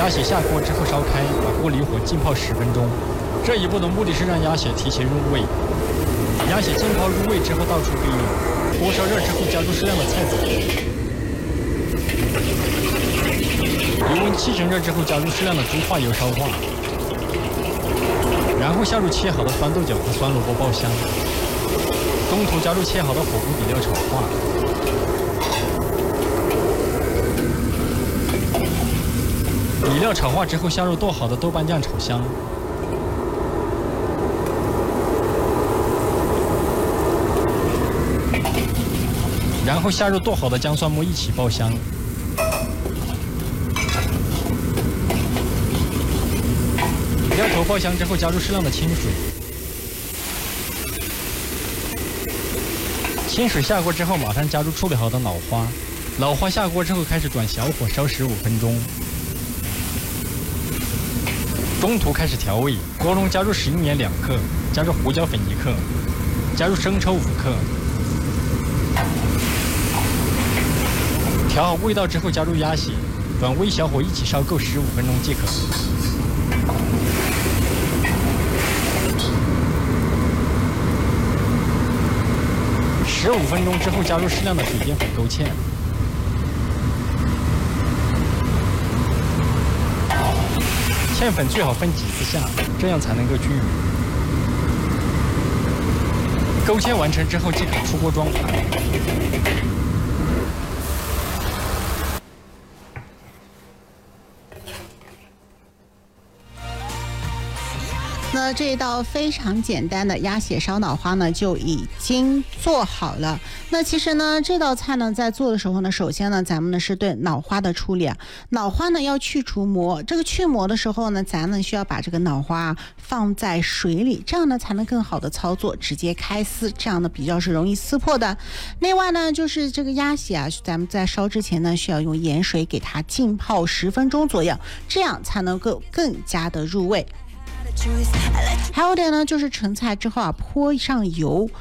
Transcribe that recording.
鸭血下锅之后烧开，把锅离火浸泡10分钟。这一步的目的是让鸭血提前入味。鸭血浸泡入味之后倒出备用。锅烧热之后加入适量的菜籽。油温70热之后加入适量的猪化油烧化。然后下入切好的酸豆角和酸萝卜爆香。中途加入切好的火锅底料炒化。底料炒化之后，下入剁好的豆瓣酱炒香。然后下入剁好的姜蒜末一起爆香。料头爆香之后，加入适量的清水。清水下锅之后，马上加入处理好的脑花。脑花下锅之后，开始转小火烧15分钟。中途开始调味，锅中加入食用盐2克，加入胡椒粉1克，加入生抽5克。调好味道之后，加入鸭血，转微小火一起烧够15分钟即可。15分钟之后，加入适量的水淀粉勾芡。芡粉最好分几次下，这样才能够均匀。勾芡完成之后，即可出锅装盘。 那这一道非常简单的鸭血烧脑花呢就已经做好了。那其实呢这道菜呢在做的时候呢，首先呢咱们呢是对脑花的处理啊。脑花呢要去除膜，这个去膜的时候呢，咱呢需要把这个脑花放在水里，这样呢才能更好的操作，直接开撕，这样呢比较是容易撕破的。另外呢就是这个鸭血啊，咱们在烧之前呢需要用盐水给它浸泡10分钟左右，这样才能够更加的入味。还有点呢，就是盛菜之后啊，泼上油，